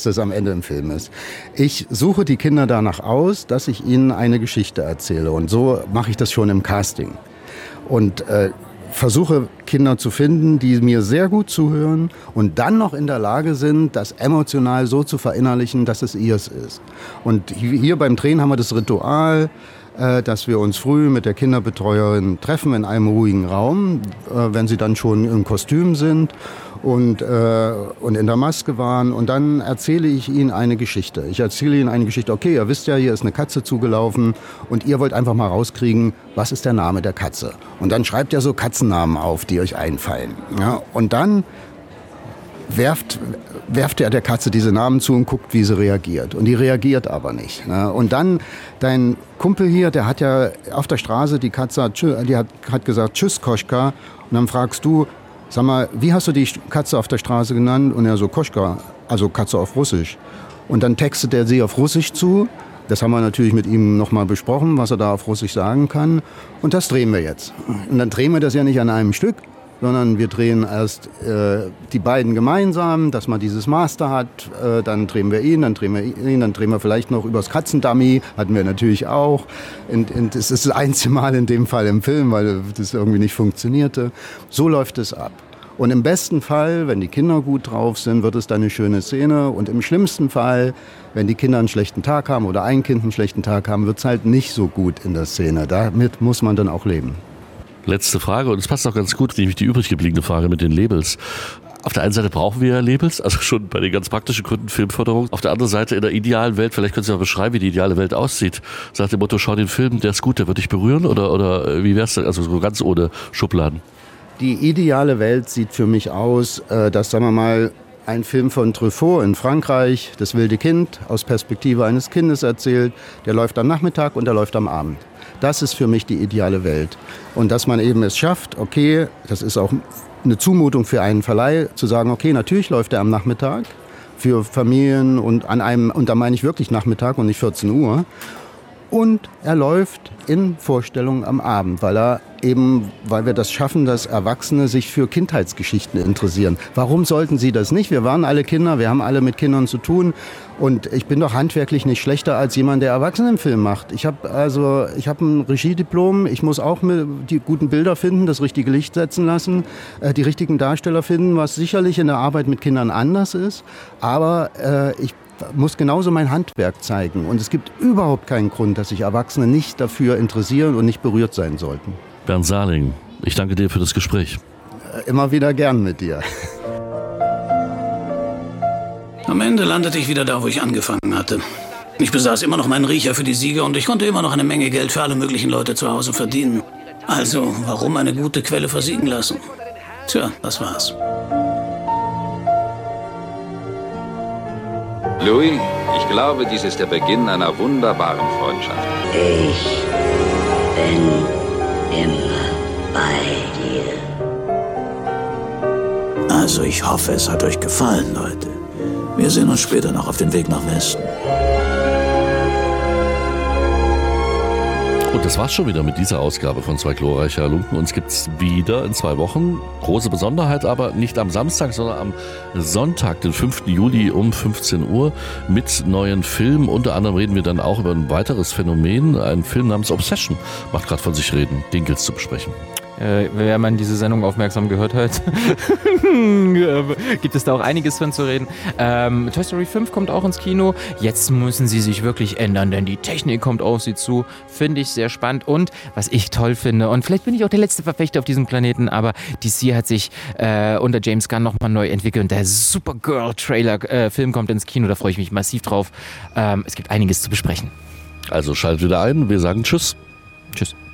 das am Ende im Film ist. Ich suche die Kinder danach aus, dass ich ihnen eine Geschichte erzähle. Und so mache ich das schon im Casting. Und versuche Kinder zu finden, die mir sehr gut zuhören und dann noch in der Lage sind, das emotional so zu verinnerlichen, dass es ihrs ist. Und hier beim Drehen haben wir das Ritual, dass wir uns früh mit der Kinderbetreuerin treffen in einem ruhigen Raum, wenn sie dann schon im Kostüm sind und in der Maske waren. Und dann erzähle ich ihnen eine Geschichte. Ich erzähle ihnen eine Geschichte, okay, ihr wisst ja, hier ist eine Katze zugelaufen und ihr wollt einfach mal rauskriegen, was ist der Name der Katze. Und dann schreibt ihr so Katzennamen auf, die euch einfallen. Ja? Und dann werft er der Katze diese Namen zu und guckt, wie sie reagiert. Und die reagiert aber nicht. Ne? Und dann dein Kumpel hier, der hat ja auf der Straße, die Katze hat gesagt, tschüss Koschka. Und dann fragst du, sag mal, wie hast du die Katze auf der Straße genannt? Und er so, Koschka, also Katze auf Russisch. Und dann textet er sie auf Russisch zu. Das haben wir natürlich mit ihm nochmal besprochen, was er da auf Russisch sagen kann. Und das drehen wir jetzt. Und dann drehen wir das ja nicht an einem Stück, sondern wir drehen erst die beiden gemeinsam, dass man dieses Master hat, dann drehen wir ihn, dann drehen wir vielleicht noch übers Katzendummy, hatten wir natürlich auch. Und das ist das einzige Mal in dem Fall im Film, weil das irgendwie nicht funktionierte. So läuft es ab. Und im besten Fall, wenn die Kinder gut drauf sind, wird es dann eine schöne Szene. Und im schlimmsten Fall, wenn die Kinder einen schlechten Tag haben oder ein Kind einen schlechten Tag haben, wird es halt nicht so gut in der Szene. Damit muss man dann auch leben. Letzte Frage, und es passt auch ganz gut, nämlich die übrig gebliebene Frage mit den Labels. Auf der einen Seite brauchen wir ja Labels, also schon bei den ganz praktischen Gründen Filmförderung. Auf der anderen Seite in der idealen Welt, vielleicht können Sie mal beschreiben, wie die ideale Welt aussieht. Sagt dem Motto, schau den Film, der ist gut, der wird dich berühren, oder wie wär's denn? Also so ganz ohne Schubladen. Die ideale Welt sieht für mich aus, dass, sagen wir mal, ein Film von Truffaut in Frankreich, Das wilde Kind, aus Perspektive eines Kindes erzählt, der läuft am Nachmittag und der läuft am Abend. Das ist für mich die ideale Welt. Und dass man eben es schafft, okay, das ist auch eine Zumutung für einen Verleih, zu sagen, okay, natürlich läuft er am Nachmittag für Familien und und da meine ich wirklich Nachmittag und nicht 14 Uhr. Und er läuft in Vorstellungen am Abend, weil wir das schaffen, dass Erwachsene sich für Kindheitsgeschichten interessieren. Warum sollten sie das nicht? Wir waren alle Kinder, wir haben alle mit Kindern zu tun. Und ich bin doch handwerklich nicht schlechter als jemand, der Erwachsenenfilm macht. Ich habe ein Regiediplom, ich muss auch die guten Bilder finden, das richtige Licht setzen lassen, die richtigen Darsteller finden, was sicherlich in der Arbeit mit Kindern anders ist. Aber ich muss genauso mein Handwerk zeigen. Und es gibt überhaupt keinen Grund, dass sich Erwachsene nicht dafür interessieren und nicht berührt sein sollten. Bernd Saling, ich danke dir für das Gespräch. Immer wieder gern mit dir. Am Ende landete ich wieder da, wo ich angefangen hatte. Ich besaß immer noch meinen Riecher für die Siege und ich konnte immer noch eine Menge Geld für alle möglichen Leute zu Hause verdienen. Also, warum eine gute Quelle versiegen lassen? Tja, das war's. Louis, ich glaube, dies ist der Beginn einer wunderbaren Freundschaft. Ich bin immer bei dir. Also, ich hoffe, es hat euch gefallen, Leute. Wir sehen uns später noch auf dem Weg nach Westen. Und das war's schon wieder mit dieser Ausgabe von Zwei glorreiche Halunken. Uns gibt's wieder in 2 Wochen. Große Besonderheit aber nicht am Samstag, sondern am Sonntag, den 5. Juli um 15 Uhr mit neuen Filmen. Unter anderem reden wir dann auch über ein weiteres Phänomen. Ein Film namens Obsession macht gerade von sich reden. Den gilt's zu besprechen. Wer man diese Sendung aufmerksam gehört hat, gibt es da auch einiges von zu reden. Toy Story 5 kommt auch ins Kino. Jetzt müssen sie sich wirklich ändern, denn die Technik kommt auf sie zu. Finde ich sehr spannend. Und was ich toll finde, und vielleicht bin ich auch der letzte Verfechter auf diesem Planeten, aber DC hat sich unter James Gunn nochmal neu entwickelt. Und der Supergirl-Trailer-Film kommt ins Kino. Da freue ich mich massiv drauf. Es gibt einiges zu besprechen. Also schaltet wieder ein. Wir sagen Tschüss. Tschüss.